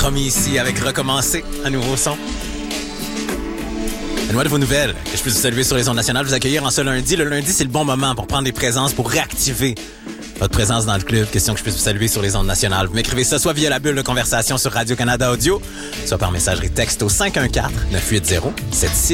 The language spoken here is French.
Promis ici avec Recommencer, un nouveau son. Une de vos nouvelles, que je puisse vous saluer sur les ondes nationales, vous accueillir en ce lundi. Le lundi, c'est le bon moment pour prendre des présences, pour réactiver votre présence dans le club. Question que je puisse vous saluer sur les ondes nationales. Vous m'écrivez ça soit via la bulle de conversation sur Radio-Canada Audio, soit par messagerie texte au 514-980-76